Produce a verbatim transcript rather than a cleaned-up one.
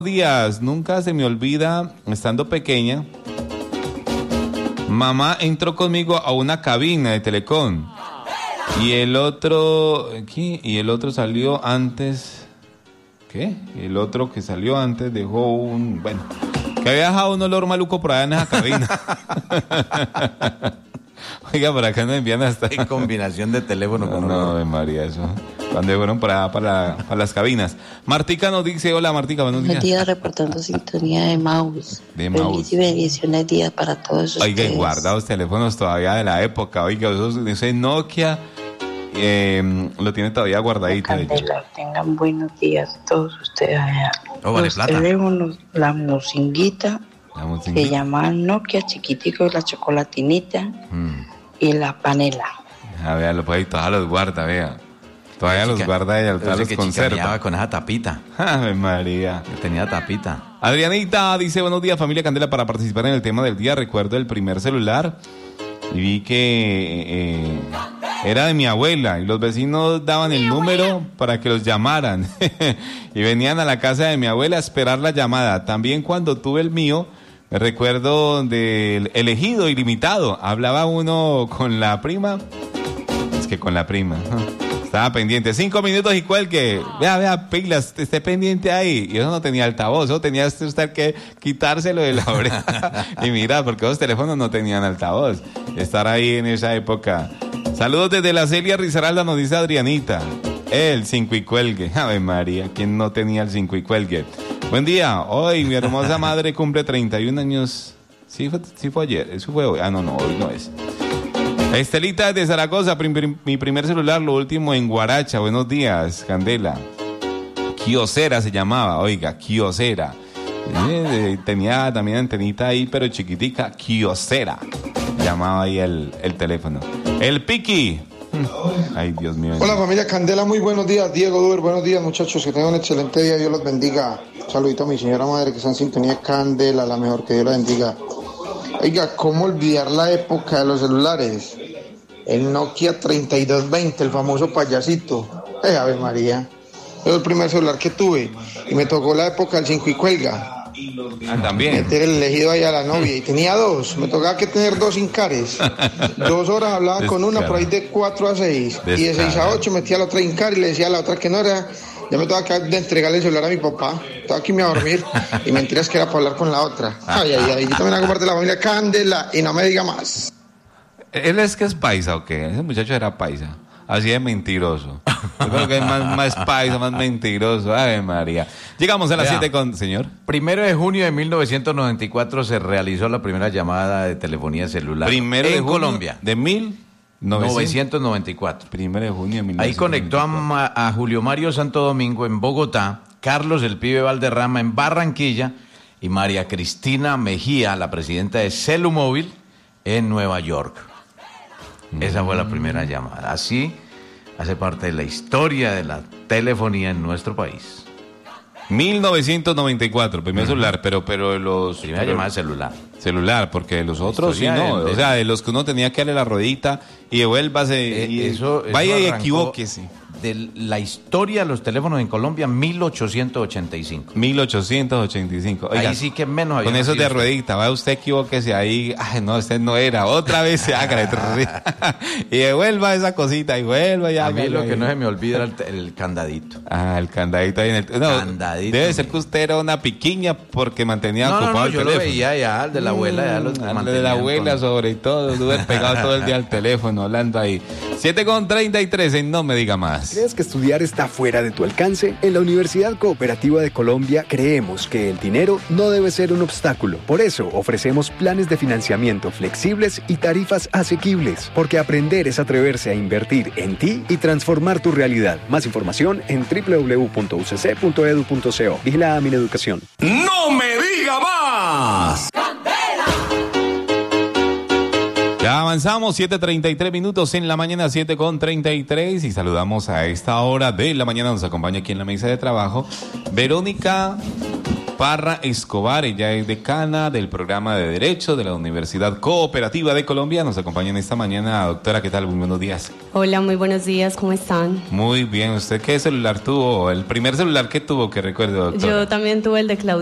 días, nunca se me olvida, estando pequeña, mamá entró conmigo a una cabina de Telecom y el otro, ¿qué? Y el otro salió antes, ¿qué? El otro que salió antes dejó un, bueno, que había dejado un olor maluco por allá en esa cabina. Oiga, por acá nos envían hasta... En combinación de teléfono no, con no, de María, eso. Cuando fueron para, para, para las cabinas. Martica nos dice, hola Martica, buenos días. Buenos días, reportando sintonía de Maus. De Maus. Feliz y bendiciones días para todos ustedes. Oiga, y guardados teléfonos todavía de la época. Oiga, esos, ese Nokia eh, lo tiene todavía guardadito. Candela, tengan buenos días todos ustedes allá. Oh, vale, Los plata. teléfonos, la musinguita, La musinguita. se llaman Nokia, chiquitico, la chocolatinita Mm. y la panela. A ver, lo puede todavía los guarda, vea. Todavía los guarda ella, todavía los que conserva. chicaneaba con esa tapita. Ave María. Que tenía tapita. Adrianita dice, buenos días familia Candela, para participar en el tema del día. Recuerdo el primer celular y vi que eh, era de mi abuela y los vecinos daban el número para que los llamaran y venían a la casa de mi abuela a esperar la llamada. También cuando tuve el mío, me recuerdo del elegido ilimitado. Hablaba uno con la prima, es que con la prima, estaba pendiente, cinco minutos y cuelgue, vea, vea, pilas, esté pendiente ahí. Y eso no tenía altavoz, eso tenía usted que quitárselo de la oreja. Y mira, porque los teléfonos no tenían altavoz. Estar ahí en esa época. Saludos desde la Celia Rizaralda, nos dice Adrianita. El cinco y cuelgue. Ave María, ¿quién no tenía el cinco y cuelgue? Buen día, hoy mi hermosa madre cumple treinta y un años. Sí fue, sí fue ayer, eso fue hoy. Ah, no, no, hoy no es. Estelita de Zaragoza, prim, prim, mi primer celular, lo último en Guaracha. Buenos días, Candela. Kiosera se llamaba, oiga, Kiosera. Eh, tenía también antenita ahí, pero chiquitica, Kiosera. Llamaba ahí el, el teléfono. El Piki. Ay, Dios mío. Hola familia Candela, muy buenos días. Diego Duber, buenos días muchachos, que tengan un excelente día, Dios los bendiga. Un saludito a mi señora madre que está en sintonía. Candela, la mejor, que Dios la bendiga. Oiga, ¿cómo olvidar la época de los celulares? El Nokia treinta y dos veinte, el famoso payasito. Eh, Ave María. Fue el primer celular que tuve y me tocó la época del cinco y cuelga. Ah, también. Meter el elegido ahí a la novia y tenía dos. Me tocaba que tener dos incares. Dos horas hablaba con una, por ahí de cuatro a seis. Y de seis a ocho metía la otra incar y le decía a la otra que no era. Ya me tocaba de entregarle el celular a mi papá. Estaba aquí me iba a dormir y mentiras que era para hablar con la otra. Ay, ay, ay. Yo también hago parte de la familia Candela y no me diga más. ¿Él es que es paisa o qué? Ese muchacho era paisa. Así de mentiroso. Yo creo que es más, más paisa, más mentiroso. Ay, María. Llegamos a las siete con... Señor. Primero de junio de mil novecientos noventa y cuatro se realizó la primera llamada de telefonía celular. Primero en de junio Colombia. De mil novecientos noventa y cuatro. Primero de junio de mil Ahí novecientos noventa y cuatro. conectó a, a Julio Mario Santo Domingo en Bogotá, Carlos el Pibe Valderrama en Barranquilla y María Cristina Mejía, la presidenta de Celumóvil, en Nueva York. Esa fue la primera llamada. Así hace parte de la historia de la telefonía en nuestro país. mil novecientos noventa y cuatro, primer uh-huh. celular, pero pero los... Primera pero, llamada celular. Celular, porque los otros sí no. De, de, o sea, de los que uno tenía que darle la rodita y devuélvase. Eh, y, eso, vaya eso y equivóquese. De la historia de los teléfonos en Colombia, mil ochocientos ochenta y cinco. mil ochocientos ochenta y cinco. Oiga, ahí sí que menos había. Con eso de ruedita, va usted equivóquese ahí. Ay, no, usted no era. Otra vez se haga. Y devuelva esa cosita y vuelva ya. A mí lo que no se me olvida era el, el candadito. Ah, el candadito ahí en el. No, candadito. Debe ser que usted era una piquiña porque mantenía no, ocupado no, no, el yo teléfono. Lo veía ya, el de la abuela, ya lo El de la abuela, con... sobre todo. Estuve pegado todo el día al teléfono, hablando ahí. siete con treinta y tres, en No Me Diga Más. ¿Crees que estudiar está fuera de tu alcance? En la Universidad Cooperativa de Colombia creemos que el dinero no debe ser un obstáculo. Por eso ofrecemos planes de financiamiento flexibles y tarifas asequibles. Porque aprender es atreverse a invertir en ti y transformar tu realidad. Más información en doble u doble u doble u punto u c c punto e d u punto co. Vigilada Mineducación. ¡No me diga más! Ya avanzamos, siete treinta y tres minutos en la mañana, siete con treinta y tres, y saludamos a esta hora de la mañana. Nos acompaña aquí en la mesa de trabajo Verónica Parra Escobar. Ella es decana del programa de Derecho de la Universidad Cooperativa de Colombia. Nos acompaña en esta mañana. Doctora, ¿qué tal? Muy buenos días. Hola, muy buenos días. ¿Cómo están? Muy bien. ¿Usted qué celular tuvo? El primer celular que tuvo, que recuerdo, doctora. Yo también tuve el de Claudia.